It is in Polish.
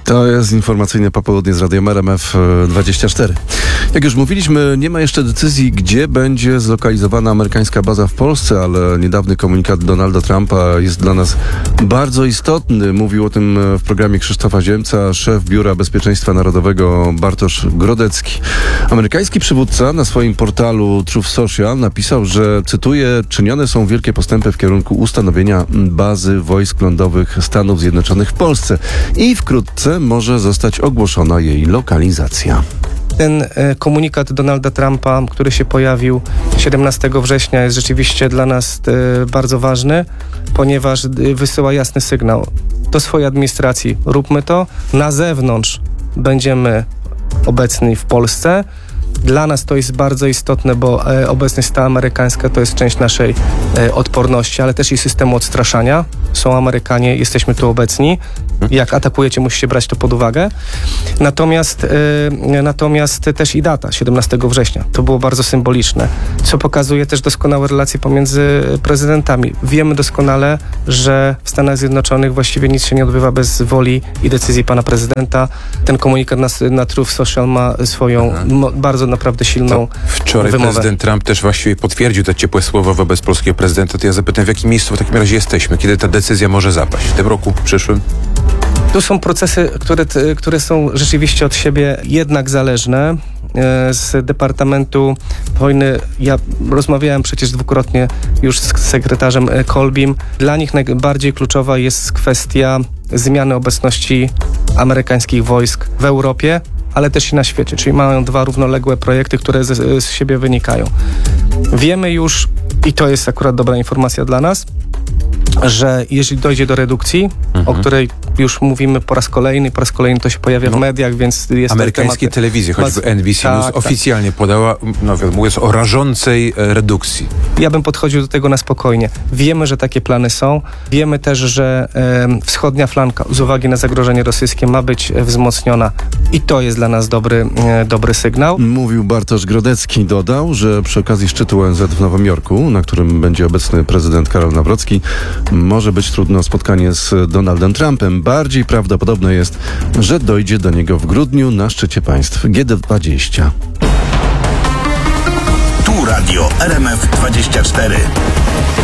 To jest informacyjne popołudnie z Radiem RMF24. Jak już mówiliśmy, nie ma jeszcze decyzji, gdzie będzie zlokalizowana amerykańska baza w Polsce, ale niedawny komunikat Donalda Trumpa jest dla nas bardzo istotny. Mówił o tym w programie Krzysztofa Ziemca szef Biura Bezpieczeństwa Narodowego Bartosz Grodecki. Amerykański przywódca na swoim portalu Truth Social napisał, że, cytuję, czynione są wielkie postępy w kierunku ustanowienia bazy wojsk lądowych Stanów Zjednoczonych w Polsce i wkrótce może zostać ogłoszona jej lokalizacja. Ten komunikat Donalda Trumpa, który się pojawił 17 września, jest rzeczywiście dla nas bardzo ważny, ponieważ wysyła jasny sygnał do swojej administracji. Róbmy to. Na zewnątrz będziemy obecni w Polsce. Dla nas to jest bardzo istotne, bo obecność ta amerykańska to jest część naszej odporności, ale też i systemu odstraszania. Są Amerykanie, jesteśmy tu obecni. Jak atakujecie, musicie brać to pod uwagę. Natomiast też i data, 17 września. To było bardzo symboliczne, co pokazuje też doskonałe relacje pomiędzy prezydentami. Wiemy doskonale, że w Stanach Zjednoczonych właściwie nic się nie odbywa bez woli i decyzji pana prezydenta. Ten komunikat na Truth Social ma swoją bardzo naprawdę silną wczoraj wymowę. Prezydent Trump też właściwie potwierdził te ciepłe słowa wobec polskiego prezydenta. To ja zapytam, w jakim miejscu w takim razie jesteśmy? Kiedy ta decyzja może zapaść? W tym roku, w przyszłym? Tu są procesy, które są rzeczywiście od siebie jednak zależne. Z Departamentu Wojny, ja rozmawiałem przecież dwukrotnie już z sekretarzem Kolbim. Dla nich najbardziej kluczowa jest kwestia zmiany obecności amerykańskich wojsk w Europie, ale też i na świecie, czyli mają dwa równoległe projekty, które z siebie wynikają. Wiemy już, i to jest akurat dobra informacja dla nas, że jeśli dojdzie do redukcji, o której już mówimy po raz kolejny to się pojawia w mediach, więc jest amerykańskie telewizje, choćby NBC News, oficjalnie podała, mówiąc o rażącej redukcji. Ja bym podchodził do tego na spokojnie. Wiemy, że takie plany są. Wiemy też, że wschodnia flanka z uwagi na zagrożenie rosyjskie ma być wzmocniona i to jest dla nas dobry sygnał. Mówił Bartosz Grodecki. Dodał, że przy okazji szczytu ONZ w Nowym Jorku, na którym będzie obecny prezydent Karol Nawrocki, może być trudno spotkanie z Donaldem Trumpem. Bardziej prawdopodobne jest, że dojdzie do niego w grudniu na szczycie państw G20. Tu Radio RMF24.